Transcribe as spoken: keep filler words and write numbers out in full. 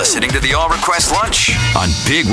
listening to the All Request Lunch on Big